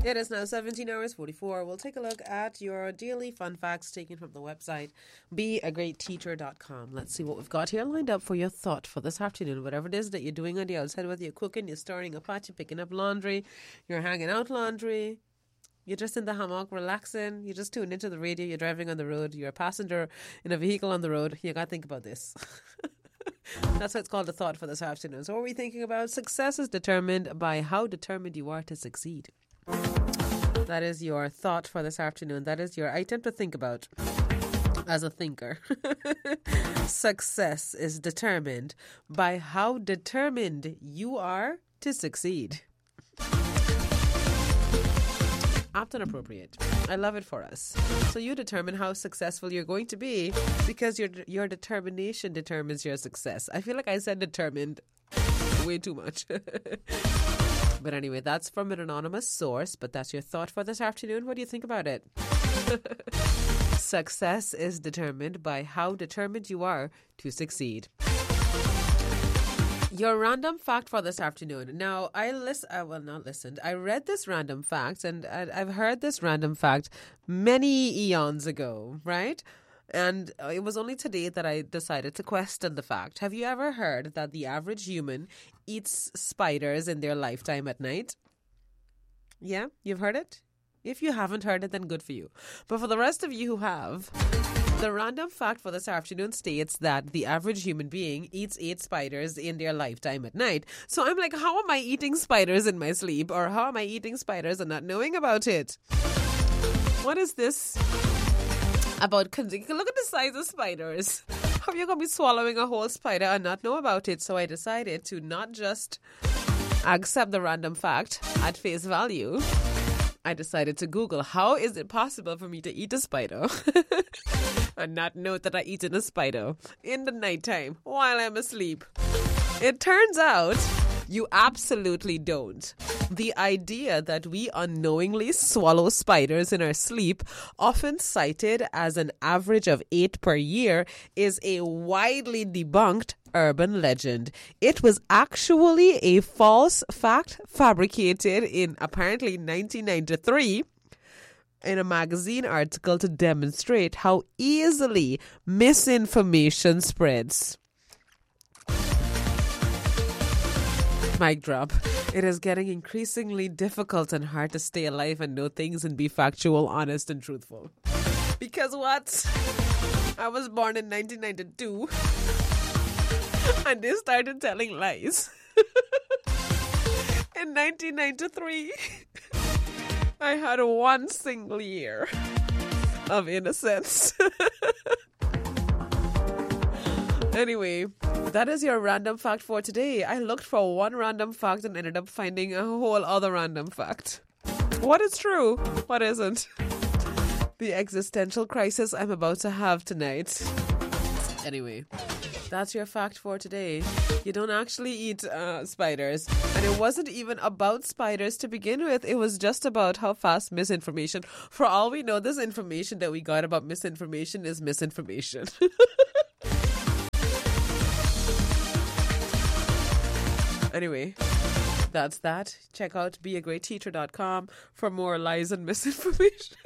It is now 17 hours 44. We'll take a look at your daily fun facts taken from the website beagreatteacher.com. Let's see what we've got here lined up for your thought for this afternoon. Whatever it is that you're doing on the outside, whether you're cooking, you're stirring a pot, you're picking up laundry, you're hanging out laundry, you're just in the hammock relaxing, you just tuned into the radio, you're driving on the road, you're a passenger in a vehicle on the road, you got to think about this. That's what it's called, a thought for this afternoon. So what are we thinking about? Success is determined by how determined you are to succeed. That is your thought for this afternoon. That is your item to think about as a thinker. Success is determined by how determined you are to succeed. Apt and appropriate. I love it for us. So you determine how successful you're going to be because your determination determines your success. I feel like I said determined way too much. But anyway, that's from an anonymous source, but that's your thought for this afternoon. What do you think about it? Success is determined by how determined you are to succeed. Your random fact for this afternoon. Now, I read this random fact, and I've heard this random fact many eons ago, right? And it was only today that I decided to question the fact. Have you ever heard that the average human eats spiders in their lifetime at night? Yeah, you've heard it? If you haven't heard it, then good for you. But for the rest of you who have, the random fact for this afternoon states that the average human being eats 8 spiders in their lifetime at night. So I'm like, how am I eating spiders in my sleep? Or how am I eating spiders and not knowing about it? What is this about? Look at the size of spiders. How are you going to be swallowing a whole spider and not know about it? So I decided to not just accept the random fact at face value. I decided to Google, how is it possible for me to eat a spider and not know that I eaten a spider in the nighttime while I'm asleep? It turns out you absolutely don't. The idea that we unknowingly swallow spiders in our sleep, often cited as an average of 8 per year, is a widely debunked urban legend. It was actually a false fact fabricated in apparently 1993 in a magazine article to demonstrate how easily misinformation spreads. Mic drop. It is getting increasingly difficult and hard to stay alive and know things and be factual, honest, and truthful. Because what? I was born in 1992 and they started telling lies. In 1993, I had 1 single year of innocence. Anyway, that is your random fact for today. I looked for one random fact and ended up finding a whole other random fact. What is true? What isn't? The existential crisis I'm about to have tonight. Anyway, that's your fact for today. You don't actually eat spiders. And it wasn't even about spiders to begin with. It was just about how fast misinformation. For all we know, this information that we got about misinformation is misinformation. Anyway, that's that. Check out beagreatteacher.com for more lies and misinformation.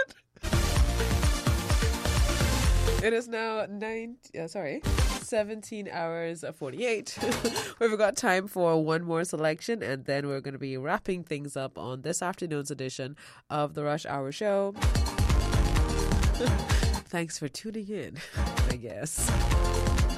It is now 17 hours 48. We've got time for one more selection, and then we're going to be wrapping things up on this afternoon's edition of the Rush Hour Show. Thanks for tuning in, I guess.